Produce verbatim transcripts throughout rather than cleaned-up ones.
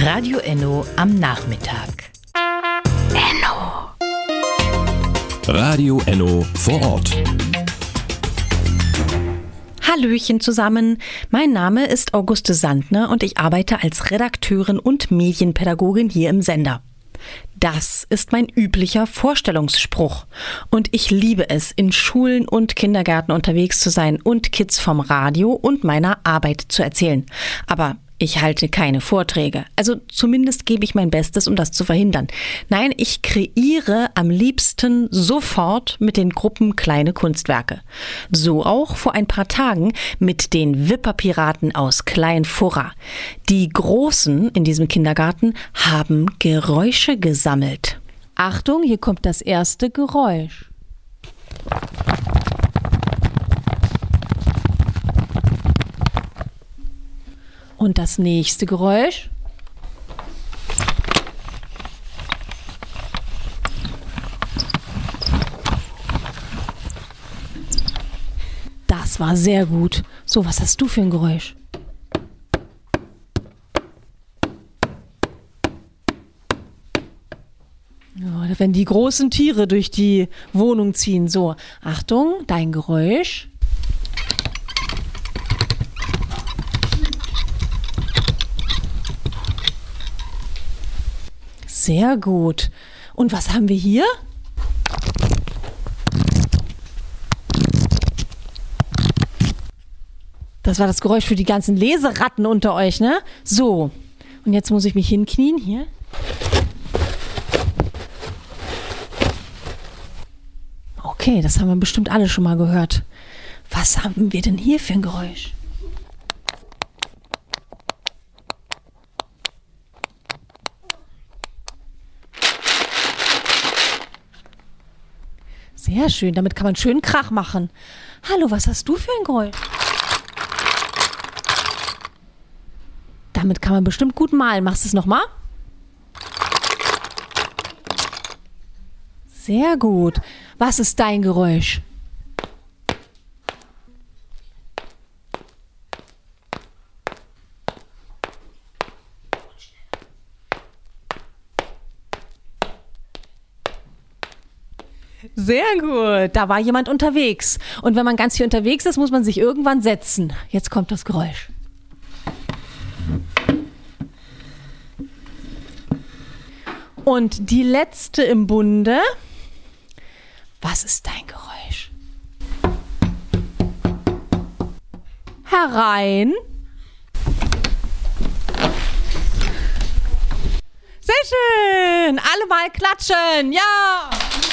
Radio Enno am Nachmittag. Enno. Radio Enno vor Ort. Hallöchen zusammen, mein Name ist Auguste Sandner und ich arbeite als Redakteurin und Medienpädagogin hier im Sender. Das ist mein üblicher Vorstellungsspruch und ich liebe es, in Schulen und Kindergärten unterwegs zu sein und Kids vom Radio und meiner Arbeit zu erzählen. Aber ich halte keine Vorträge. Also zumindest gebe ich mein Bestes, um das zu verhindern. Nein, ich kreiere am liebsten sofort mit den Gruppen kleine Kunstwerke. So auch vor ein paar Tagen mit den Wipperpiraten aus Klein-Furra. Die Großen in diesem Kindergarten haben Geräusche gesammelt. Achtung, hier kommt das erste Geräusch. Und das nächste Geräusch. Das war sehr gut. So, was hast du für ein Geräusch? Ja, wenn die großen Tiere durch die Wohnung ziehen. So, Achtung, dein Geräusch. Sehr gut. Und was haben wir hier? Das war das Geräusch für die ganzen Leseratten unter euch, ne? So. Und jetzt muss ich mich hinknien. Hier. Okay, das haben wir bestimmt alle schon mal gehört. Was haben wir denn hier für ein Geräusch? Sehr schön, damit kann man schön Krach machen. Hallo, was hast du für ein Geräusch? Damit kann man bestimmt gut malen. Machst du es nochmal? Sehr gut. Was ist dein Geräusch? Sehr gut, da war jemand unterwegs. Und wenn man ganz viel unterwegs ist, muss man sich irgendwann setzen. Jetzt kommt das Geräusch. Und die letzte im Bunde. Was ist dein Geräusch? Herein. Sehr schön. Alle mal klatschen. Ja.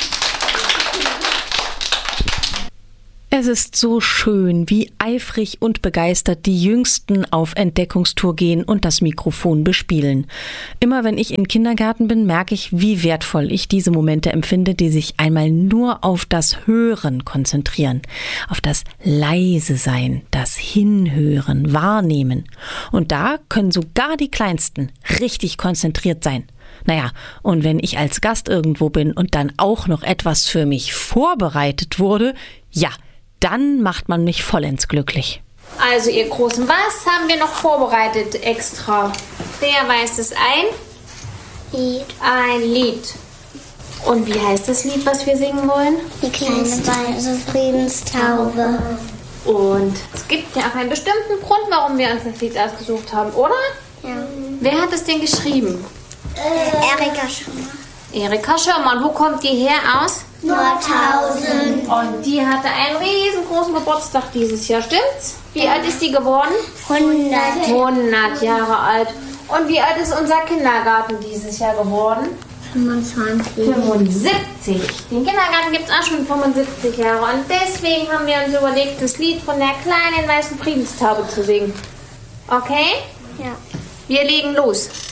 Es ist so schön, wie eifrig und begeistert die Jüngsten auf Entdeckungstour gehen und das Mikrofon bespielen. Immer wenn ich im Kindergarten bin, merke ich, wie wertvoll ich diese Momente empfinde, die sich einmal nur auf das Hören konzentrieren, auf das Leise sein, das Hinhören, Wahrnehmen. Und da können sogar die Kleinsten richtig konzentriert sein. Naja, und wenn ich als Gast irgendwo bin und dann auch noch etwas für mich vorbereitet wurde, ja, dann macht man mich vollends glücklich. Also ihr Großen, was haben wir noch vorbereitet extra? Wer weiß es ein? Lied. Ein Lied. Und wie heißt das Lied, was wir singen wollen? Die kleine weiße Friedenstaube. Und es gibt ja auch einen bestimmten Grund, warum wir uns das Lied ausgesucht haben, oder? Ja. Wer hat es denn geschrieben? Äh, Erika Schirmer. Erika Schirmer. Und wo kommt die her aus? Nordhausen. Und die hatte einen riesengroßen Geburtstag dieses Jahr, stimmt's? Wie alt ist die geworden? hundert. hundert Jahre alt. Und wie alt ist unser Kindergarten dieses Jahr geworden? fünfundzwanzig. fünfundsiebzig. Den Kindergarten gibt es auch schon fünfundsiebzig Jahre. Und deswegen haben wir uns überlegt, das Lied von der kleinen weißen Friedenstaube zu singen. Okay? Ja. Wir legen los.